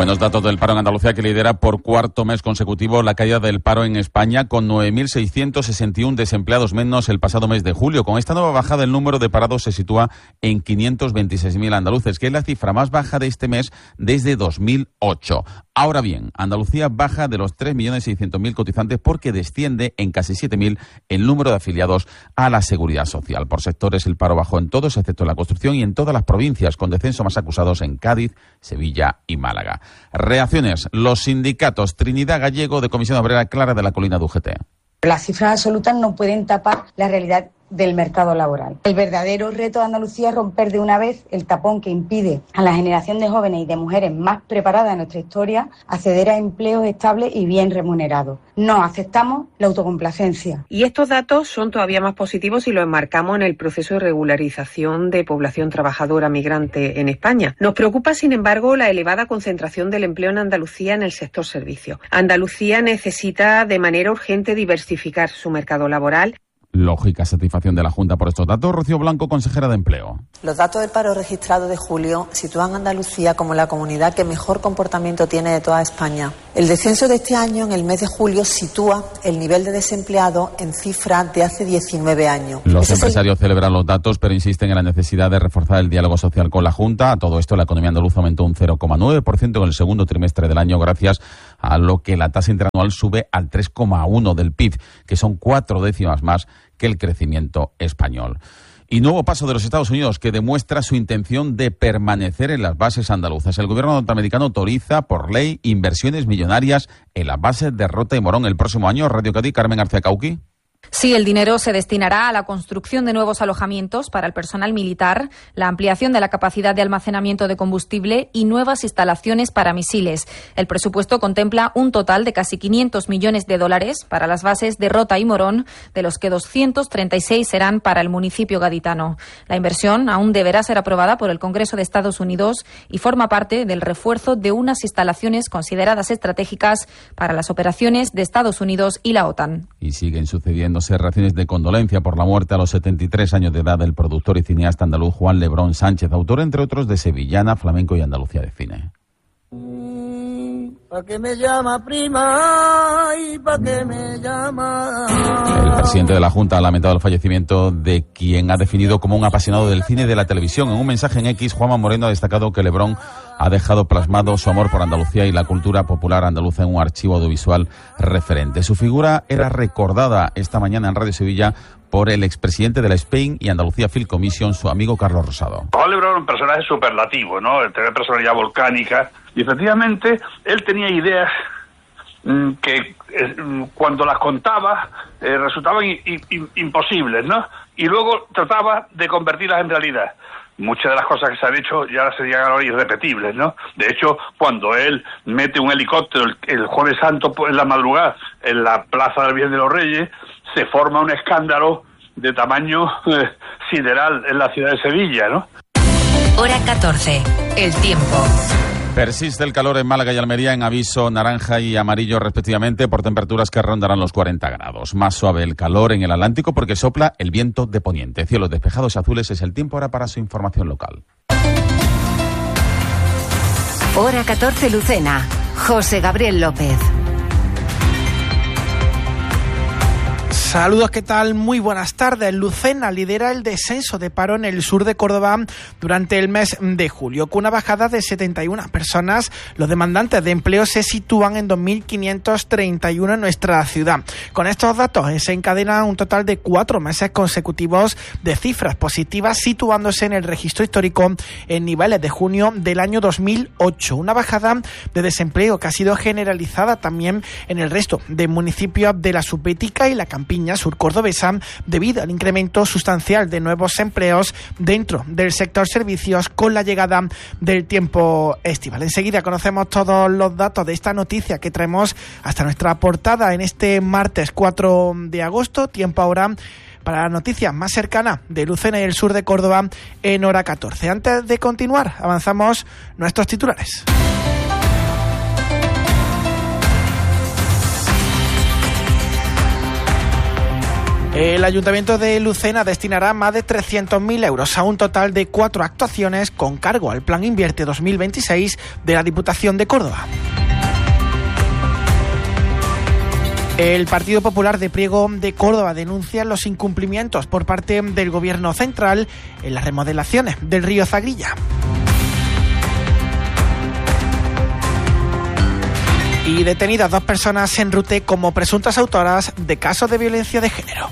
Buenos datos del paro en Andalucía, que lidera por cuarto mes consecutivo la caída del paro en España, con 9.661 desempleados menos el pasado mes de julio. Con esta nueva bajada, el número de parados se sitúa en 526.000 andaluces, que es la cifra más baja de este mes desde 2008. Ahora bien, Andalucía baja de los 3.600.000 cotizantes porque desciende en casi 7.000 el número de afiliados a la Seguridad Social. Por sectores, el paro bajó en todos, excepto en la construcción y en todas las provincias, con descenso más acusados en Cádiz, Sevilla y Málaga. Reacciones. Los sindicatos. Trinidad Gallego, de Comisión Obrera, Clara de la Colina de UGT. Las cifras absolutas no pueden tapar la realidad del mercado laboral. El verdadero reto de Andalucía es romper de una vez el tapón que impide a la generación de jóvenes y de mujeres más preparadas de nuestra historia acceder a empleos estables y bien remunerados. No aceptamos la autocomplacencia. Y estos datos son todavía más positivos si los enmarcamos en el proceso de regularización de población trabajadora migrante en España. Nos preocupa, sin embargo, la elevada concentración del empleo en Andalucía en el sector servicios. Andalucía necesita de manera urgente diversificar su mercado laboral. Lógica satisfacción de la Junta por estos datos. Rocío Blanco, consejera de Empleo. Los datos del paro registrado de julio sitúan a Andalucía como la comunidad que mejor comportamiento tiene de toda España. El descenso de este año, en el mes de julio, sitúa el nivel de desempleado en cifra de hace 19 años. Los empresarios celebran los datos, pero insisten en la necesidad de reforzar el diálogo social con la Junta. A todo esto, la economía andaluza aumentó un 0,9% en el segundo trimestre del año, gracias a lo que la tasa interanual sube al 3,1% del PIB, que son 4 décimas más que el crecimiento español. Y nuevo paso de los Estados Unidos, que demuestra su intención de permanecer en las bases andaluzas. El gobierno norteamericano autoriza por ley inversiones millonarias en las bases de Rota y Morón el próximo año. Radio Cádiz, Carmen García Cauqui. Sí, el dinero se destinará a la construcción de nuevos alojamientos para el personal militar, la ampliación de la capacidad de almacenamiento de combustible y nuevas instalaciones para misiles. El presupuesto contempla un total de casi 500 millones de dólares para las bases de Rota y Morón, de los que 236 serán para el municipio gaditano. La inversión aún deberá ser aprobada por el Congreso de Estados Unidos y forma parte del refuerzo de unas instalaciones consideradas estratégicas para las operaciones de Estados Unidos y la OTAN. Y siguen sucediendo reacciones de condolencia por la muerte a los 73 años de edad del productor y cineasta andaluz Juan Lebrón Sánchez, autor, entre otros, de Sevillana, Flamenco y Andalucía de cine. ¿Pa' qué me llama prima? ¿Y pa' qué me llama? El presidente de la Junta ha lamentado el fallecimiento de quien ha definido como un apasionado del cine y de la televisión. En un mensaje en X, Juanma Moreno ha destacado que Lebrón ha dejado plasmado su amor por Andalucía y la cultura popular andaluza en un archivo audiovisual referente. Su figura era recordada esta mañana en Radio Sevilla por el expresidente de la Spain y Andalucía Film Commission, su amigo Carlos Rosado. Juan Lebrón era un personaje superlativo, ¿no? Él tenía personalidad volcánica y efectivamente él tenía ideas que cuando las contaba resultaban imposibles, ¿no? Y luego trataba de convertirlas en realidad. Muchas de las cosas que se han hecho ya serían ahora irrepetibles, ¿no? De hecho, cuando él mete un helicóptero el Jueves Santo en la madrugada en la Plaza del Bien de los Reyes, se forma un escándalo de tamaño sideral en la ciudad de Sevilla, ¿no? Hora 14. El tiempo. Persiste el calor en Málaga y Almería en aviso naranja y amarillo respectivamente por temperaturas que rondarán los 40 grados. Más suave el calor en el Atlántico porque sopla el viento de poniente. Cielos despejados azules es el tiempo ahora para su información local. Hora 14 Lucena. José Gabriel López. Saludos, ¿qué tal? Muy buenas tardes. Lucena lidera el descenso de paro en el sur de Córdoba durante el mes de julio. Con una bajada de 71 personas, los demandantes de empleo se sitúan en 2.531 en nuestra ciudad. Con estos datos se encadena un total de 4 meses consecutivos de cifras positivas, situándose en el registro histórico en niveles de junio del año 2008. Una bajada de desempleo que ha sido generalizada también en el resto de municipios de la Subbética y la Campiña sur cordobesa, debido al incremento sustancial de nuevos empleos dentro del sector servicios con la llegada del tiempo estival. Enseguida conocemos todos los datos de esta noticia que traemos hasta nuestra portada en este martes 4 de agosto, tiempo ahora para la noticia más cercana de Lucena y el sur de Córdoba en hora 14. Antes de continuar, avanzamos nuestros titulares. El Ayuntamiento de Lucena destinará más de 300.000 euros a un total de 4 actuaciones con cargo al Plan Invierte 2026 de la Diputación de Córdoba. El Partido Popular de Priego de Córdoba denuncia los incumplimientos por parte del Gobierno central en las remodelaciones del río Zagrilla. Y detenidas 2 personas en Rute como presuntas autoras de casos de violencia de género.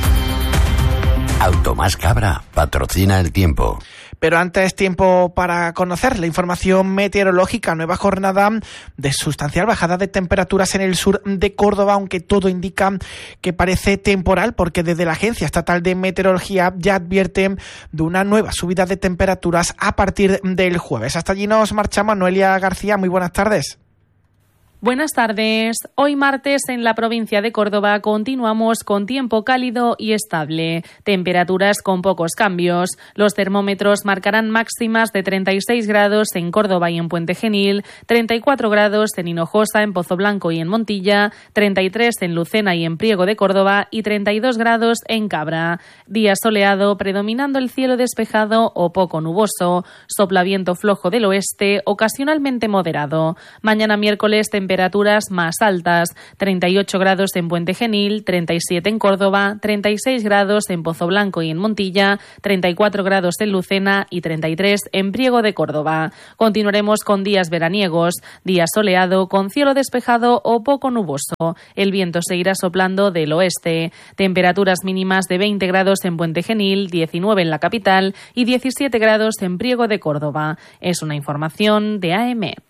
Automás Cabra patrocina el tiempo. Pero antes, tiempo para conocer la información meteorológica. Nueva jornada de sustancial bajada de temperaturas en el sur de Córdoba, aunque todo indica que parece temporal, porque desde la Agencia Estatal de Meteorología ya advierten de una nueva subida de temperaturas a partir del jueves. Hasta allí nos marchamos. Noelia García, muy buenas tardes. Buenas tardes. Hoy martes en la provincia de Córdoba continuamos con tiempo cálido y estable. Temperaturas con pocos cambios. Los termómetros marcarán máximas de 36 grados en Córdoba y en Puente Genil, 34 grados en Hinojosa, en Pozoblanco y en Montilla, 33 en Lucena y en Priego de Córdoba y 32 grados en Cabra. Día soleado, predominando el cielo despejado o poco nuboso. Sopla viento flojo del oeste, ocasionalmente moderado. Mañana miércoles temperaturas más altas, 38 grados en Puente Genil, 37 en Córdoba, 36 grados en Pozoblanco y en Montilla, 34 grados en Lucena y 33 en Priego de Córdoba. Continuaremos con días veraniegos, día soleado con cielo despejado o poco nuboso. El viento seguirá soplando del oeste. Temperaturas mínimas de 20 grados en Puente Genil, 19 en la capital y 17 grados en Priego de Córdoba. Es una información de AEMET.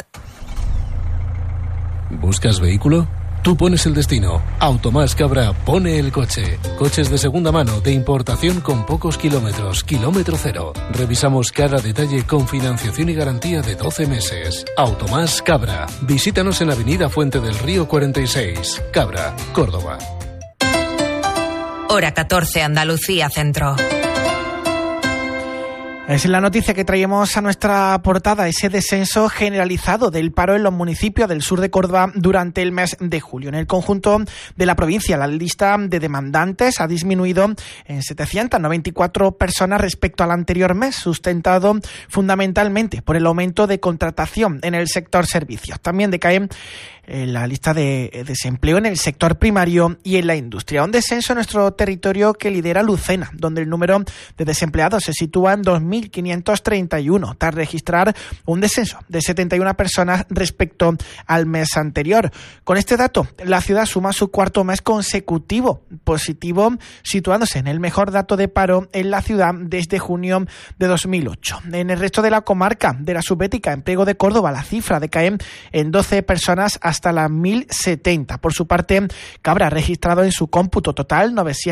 ¿Buscas vehículo? Tú pones el destino. Automás Cabra pone el coche. Coches de segunda mano, de importación con pocos kilómetros, kilómetro cero. Revisamos cada detalle con financiación y garantía de 12 meses. Automás Cabra. Visítanos en Avenida Fuente del Río 46, Cabra, Córdoba. Hora 14, Andalucía Centro. Es la noticia que traemos a nuestra portada, ese descenso generalizado del paro en los municipios del sur de Córdoba durante el mes de julio. En el conjunto de la provincia, la lista de demandantes ha disminuido en 794 personas respecto al anterior mes, sustentado fundamentalmente por el aumento de contratación en el sector servicios. También decae la lista de desempleo en el sector primario y en la industria. Un descenso en nuestro territorio que lidera Lucena, donde el número de desempleados se sitúa en 2.531, tras registrar un descenso de 71 personas respecto al mes anterior. Con este dato, la ciudad suma su cuarto mes consecutivo positivo, situándose en el mejor dato de paro en la ciudad desde junio de 2008. En el resto de la comarca de la Subbética, en Priego de Córdoba, la cifra decae en 12 personas hasta las 1.070. Por su parte, Cabra ha registrado en su cómputo total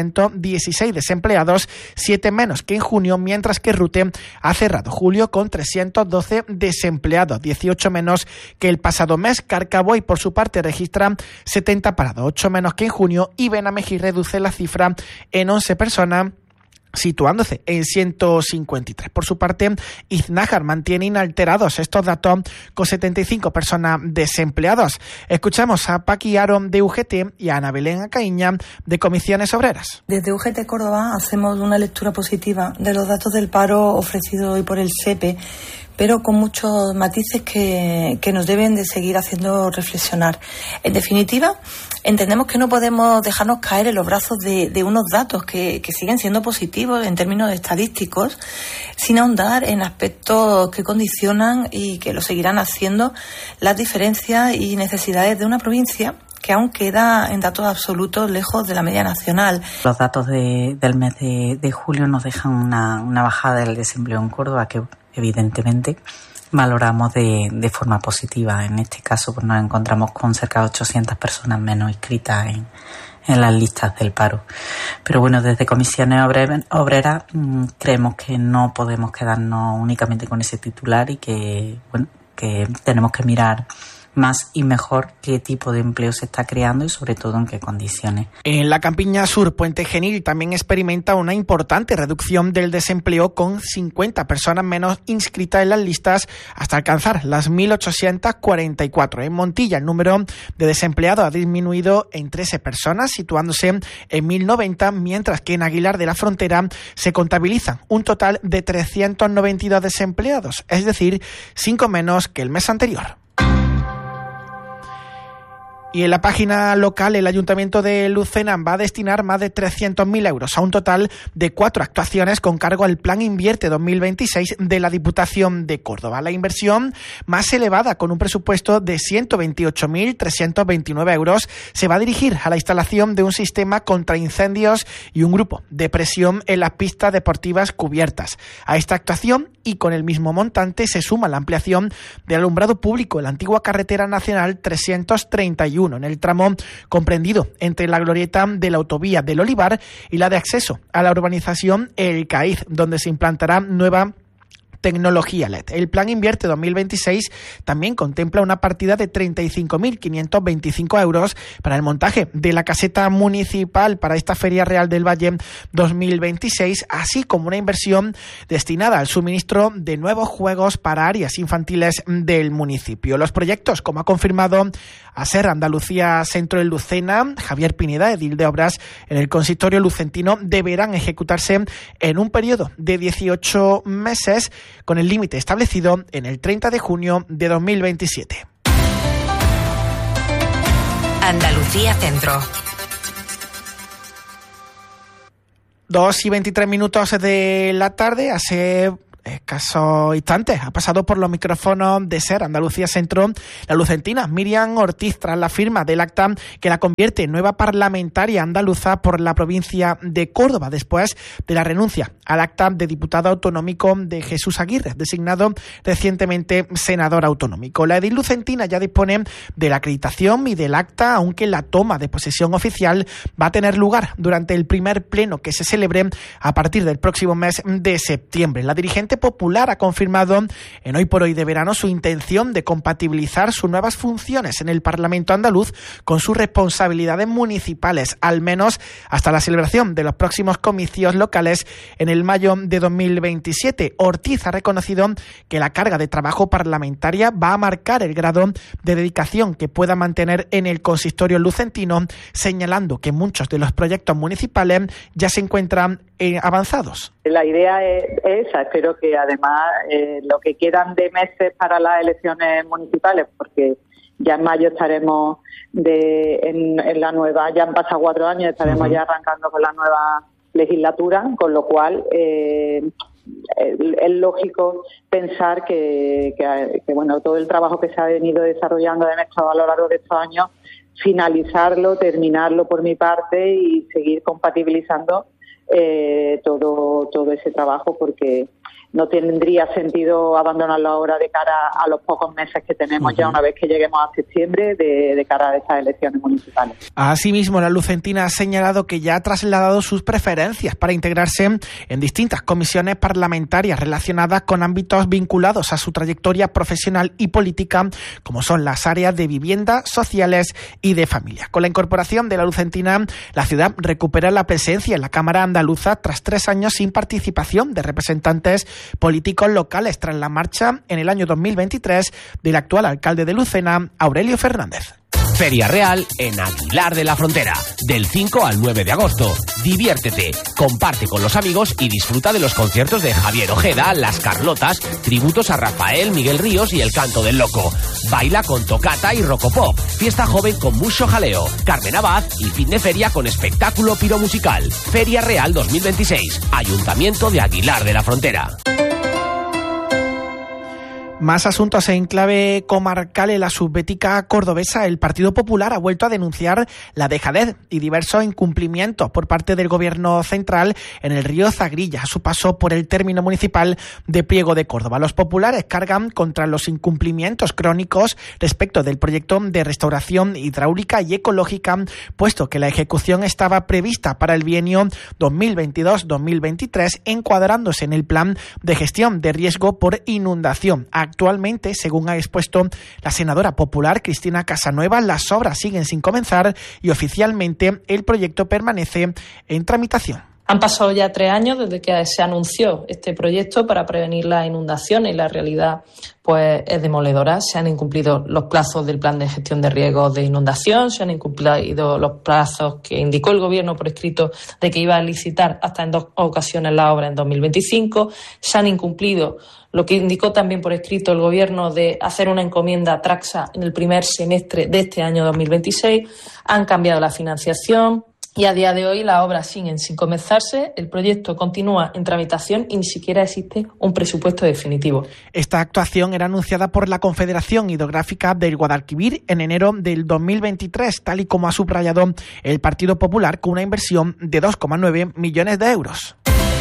916 desempleados, 7 menos que en junio, mientras que Rute ha cerrado julio con 312 desempleados, 18 menos que el pasado mes. Carcaboy, por su parte, registra 70 parados, 8 menos que en junio, y Benamejí reduce la cifra en 11 personas, situándose en 153. Por su parte, Iznájar mantiene inalterados estos datos con 75 personas desempleadas. Escuchamos a Paqui Aron de UGT y a Ana Belén Acaíña de Comisiones Obreras. Desde UGT Córdoba hacemos una lectura positiva de los datos del paro ofrecido hoy por el SEPE, pero con muchos matices que nos deben de seguir haciendo reflexionar. En definitiva, entendemos que no podemos dejarnos caer en los brazos de unos datos que siguen siendo positivos en términos estadísticos, sin ahondar en aspectos que condicionan y que lo seguirán haciendo las diferencias y necesidades de una provincia que aún queda en datos absolutos lejos de la media nacional. Los datos del mes de julio nos dejan una bajada del desempleo en Córdoba que evidentemente valoramos de forma positiva. En este caso pues nos encontramos con cerca de 800 personas menos inscritas en las listas del paro. Pero bueno, desde Comisiones Obreras creemos que no podemos quedarnos únicamente con ese titular y que tenemos que mirar más y mejor qué tipo de empleo se está creando y sobre todo en qué condiciones. En la Campiña Sur, Puente Genil también experimenta una importante reducción del desempleo, con 50 personas menos inscritas en las listas hasta alcanzar las 1.844. En Montilla, el número de desempleados ha disminuido en 13 personas, situándose en 1.090, mientras que en Aguilar de la Frontera se contabilizan un total de 392 desempleados, es decir, 5 menos que el mes anterior. Y en la página local, el Ayuntamiento de Lucena va a destinar más de 300.000 euros a un total de 4 actuaciones con cargo al Plan Invierte 2026 de la Diputación de Córdoba. La inversión más elevada, con un presupuesto de 128.329 euros, se va a dirigir a la instalación de un sistema contra incendios y un grupo de presión en las pistas deportivas cubiertas. A esta actuación, y con el mismo montante, se suma la ampliación del alumbrado público en la antigua carretera nacional 331, en el tramo comprendido entre la glorieta de la autovía del Olivar y la de acceso a la urbanización El Caíz, donde se implantará nueva tecnología LED. El Plan Invierte 2026 también contempla una partida de 35.525 euros para el montaje de la caseta municipal para esta Feria Real del Valle 2026, así como una inversión destinada al suministro de nuevos juegos para áreas infantiles del municipio. Los proyectos, como ha confirmado ASER Andalucía Centro en Lucena, Javier Pineda, edil de Obras en el consistorio lucentino, deberán ejecutarse en un periodo de 18 meses, con el límite establecido en el 30 de junio de 2027. Andalucía Centro. 2:23 de la tarde, hace escasos instantes ha pasado por los micrófonos de SER Andalucía Centro la lucentina Miriam Ortiz, tras la firma del acta que la convierte en nueva parlamentaria andaluza por la provincia de Córdoba, después de la renuncia al acta de diputado autonómico de Jesús Aguirre, designado recientemente senador autonómico. La edil lucentina ya dispone de la acreditación y del acta, aunque la toma de posesión oficial va a tener lugar durante el primer pleno que se celebre a partir del próximo mes de septiembre. La dirigente popular ha confirmado en Hoy por Hoy de Verano su intención de compatibilizar sus nuevas funciones en el Parlamento andaluz con sus responsabilidades municipales, al menos hasta la celebración de los próximos comicios locales en el mayo de 2027. Ortiz ha reconocido que la carga de trabajo parlamentaria va a marcar el grado de dedicación que pueda mantener en el consistorio lucentino, señalando que muchos de los proyectos municipales ya se encuentran avanzados. La idea es esa. Espero que además lo que quedan de meses para las elecciones municipales, porque ya en mayo estaremos en la nueva, ya han pasado 4 años, estaremos ya arrancando con la nueva legislatura, con lo cual es lógico pensar que bueno, todo el trabajo que se ha venido desarrollando a lo largo de estos años, finalizarlo, terminarlo por mi parte y seguir compatibilizando todo ese trabajo, porque no tendría sentido abandonarlo ahora de cara a los pocos meses que tenemos ya una vez que lleguemos a septiembre de cara a esas elecciones municipales. Asimismo, la lucentina ha señalado que ya ha trasladado sus preferencias para integrarse en distintas comisiones parlamentarias relacionadas con ámbitos vinculados a su trayectoria profesional y política, como son las áreas de vivienda, sociales y de familia. Con la incorporación de la lucentina, la ciudad recupera la presencia en la Cámara Andaluza tras 3 años sin participación de representantes políticos locales, tras la marcha en el año 2023 del actual alcalde de Lucena, Aurelio Fernández. Feria Real en Aguilar de la Frontera, del 5 al 9 de agosto. Diviértete, comparte con los amigos y disfruta de los conciertos de Javier Ojeda, Las Carlotas, tributos a Rafael, Miguel Ríos y El Canto del Loco. Baila con tocata y rocopop, fiesta joven con mucho jaleo, Carmen Abad y fin de feria con espectáculo piromusical. Feria Real 2026, Ayuntamiento de Aguilar de la Frontera. Más asuntos en clave comarcal. En la subbética cordobesa, el Partido Popular ha vuelto a denunciar la dejadez y diversos incumplimientos por parte del Gobierno central en el río Zagrilla, a su paso por el término municipal de Priego de Córdoba. Los populares cargan contra los incumplimientos crónicos respecto del proyecto de restauración hidráulica y ecológica, puesto que la ejecución estaba prevista para el bienio 2022-2023, encuadrándose en el plan de gestión de riesgo por inundación. Actualmente, según ha expuesto la senadora popular Cristina Casanueva, las obras siguen sin comenzar y oficialmente el proyecto permanece en tramitación. Han pasado ya 3 años desde que se anunció este proyecto para prevenir las inundaciones y la realidad pues es demoledora. Se han incumplido los plazos del plan de gestión de riesgos de inundación, se han incumplido los plazos que indicó el Gobierno por escrito de que iba a licitar hasta en 2 ocasiones la obra en 2025, se han incumplido lo que indicó también por escrito el Gobierno de hacer una encomienda Traxa en el primer semestre de este año 2026, han cambiado la financiación. Y a día de hoy las obras siguen sin comenzarse, el proyecto continúa en tramitación y ni siquiera existe un presupuesto definitivo. Esta actuación era anunciada por la Confederación Hidrográfica del Guadalquivir en enero del 2023, tal y como ha subrayado el Partido Popular, con una inversión de 2,9 millones de euros.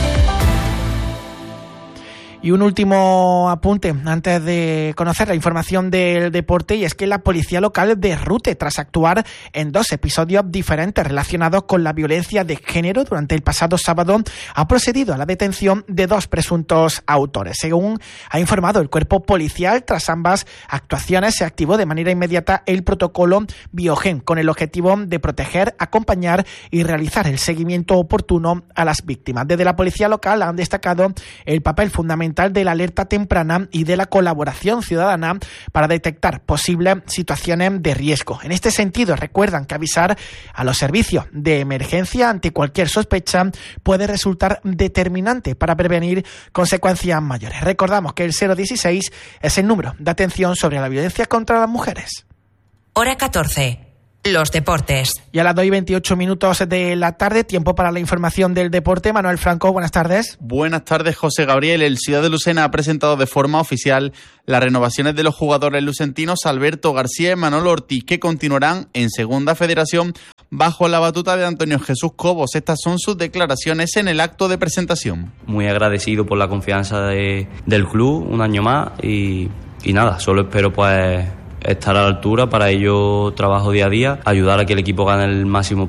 Y un último apunte antes de conocer la información del deporte, y es que la policía local de Rute, tras actuar en 2 episodios diferentes relacionados con la violencia de género durante el pasado sábado, ha procedido a la detención de 2 presuntos autores. Según ha informado el cuerpo policial, tras ambas actuaciones se activó de manera inmediata el protocolo Biogen con el objetivo de proteger, acompañar y realizar el seguimiento oportuno a las víctimas. Desde la policía local han destacado el papel fundamental de la alerta temprana y de la colaboración ciudadana para detectar posibles situaciones de riesgo. En este sentido, recuerdan que avisar a los servicios de emergencia ante cualquier sospecha puede resultar determinante para prevenir consecuencias mayores. Recordamos que el 016 es el número de atención sobre la violencia contra las mujeres. Hora 14. Los deportes. Y a las 2:28 de la tarde, tiempo para la información del deporte. Manuel Franco, buenas tardes. Buenas tardes, José Gabriel. El Ciudad de Lucena ha presentado de forma oficial las renovaciones de los jugadores lucentinos Alberto García y Manolo Ortiz, que continuarán en Segunda Federación bajo la batuta de Antonio Jesús Cobos. Estas son sus declaraciones en el acto de presentación. Muy agradecido por la confianza del club, un año más, y nada, solo espero pues estar a la altura. Para ello trabajo día a día, ayudar a que el equipo gane el máximo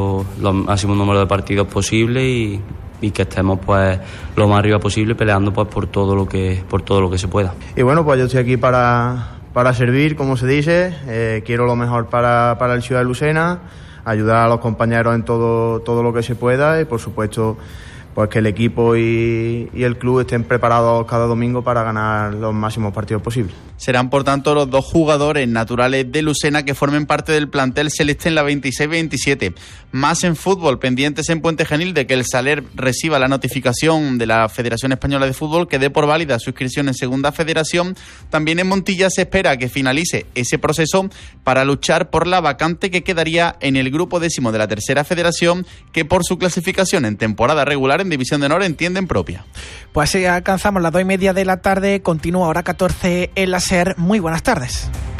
número de partidos posible y que estemos pues lo más arriba posible, peleando pues por todo lo que se pueda. Y bueno, pues yo estoy aquí para servir, como se dice. Quiero lo mejor para el Ciudad de Lucena, ayudar a los compañeros en todo lo que se pueda y por supuesto pues que el equipo y el club estén preparados cada domingo para ganar los máximos partidos posibles. Serán, por tanto, los 2 jugadores naturales de Lucena que formen parte del plantel celeste en la 26-27. Más en fútbol, pendientes en Puente Genil de que el Saler reciba la notificación de la Federación Española de Fútbol que dé por válida su inscripción en Segunda Federación. También en Montilla se espera que finalice ese proceso para luchar por la vacante que quedaría en el grupo 10º de la Tercera Federación, que por su clasificación en temporada regular en División de Honor entienden propia. Pues alcanzamos las 2:30 de la tarde. Continúa Hora 14 en la SER. Muy buenas tardes.